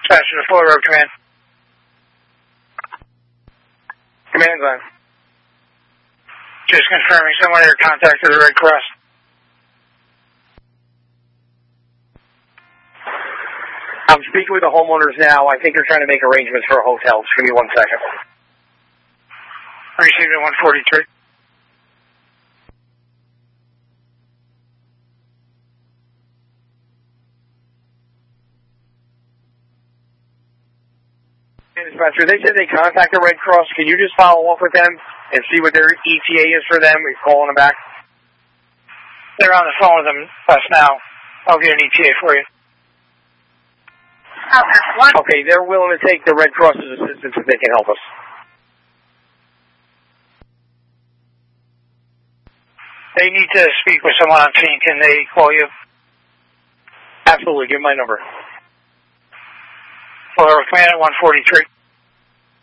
Dispatcher to Fuller Road Command. Command Glenn. Just confirming someone here contacted the Red Cross. I'm speaking with the homeowners now. I think they're trying to make arrangements for a hotel. Just give me 1 second. Received at 143. Dispatcher, they said they contact the Red Cross. Can you just follow up with them and see what their ETA is for them? We're calling them back. They're on the phone with us now. I'll get an ETA for you. Okay, they're willing to take the Red Cross's assistance if they can help us. They need to speak with someone on scene. Can they call you? Absolutely. Give them my number. Fuller Road Command at 143.